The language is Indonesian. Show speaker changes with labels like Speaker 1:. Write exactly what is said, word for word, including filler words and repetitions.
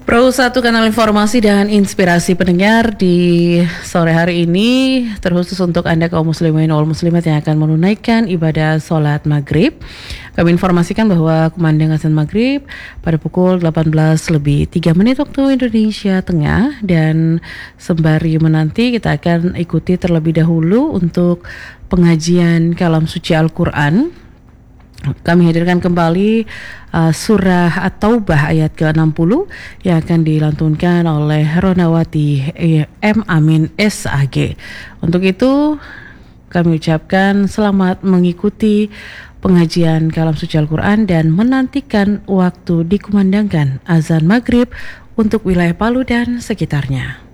Speaker 1: Pro satu kanal informasi dan inspirasi pendengar di sore hari ini terkhusus untuk Anda kaum muslimin wal muslimat yang akan menunaikan ibadah sholat maghrib. Kami informasikan bahwa kumandang azan maghrib pada pukul delapan belas lebih tiga menit waktu Indonesia Tengah, dan sembari menanti kita akan ikuti terlebih dahulu untuk pengajian kalam suci Al-Quran. Kami hadirkan kembali uh, surah At-Taubah ayat ke enam puluh yang akan dilantunkan oleh Ronawati M. Amin S A G. Untuk itu kami ucapkan selamat mengikuti pengajian kalam suci Al-Quran dan menantikan waktu dikumandangkan azan maghrib untuk wilayah Palu dan sekitarnya.